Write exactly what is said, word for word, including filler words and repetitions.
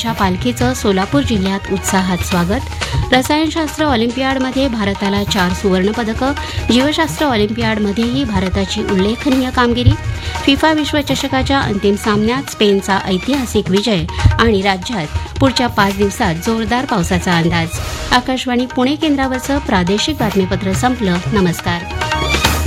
ज्योतीबाईंच्या पालखीचं सोलापूर जिल्ह्यात उत्साहात स्वागत. रसायनशास्त्र ऑलिम्पियाडमध्ये भारताला चार सुवर्णपदकं. जीवशास्त्र ऑलिम्पियाडमध्येही भारताची उल्लेखनीय कामगिरी. फिफा विश्वचषकाच्या अंतिम सामन्यात स्पेनचा ऐतिहासिक विजय. आणि राज्यात पुढच्या पाच दिवसात जोरदार पावसाचा अंदाज. आकाशवाणी पुणे केंद्रावरचं प्रादेशिक बातमीपत्र संपलं. नमस्कार.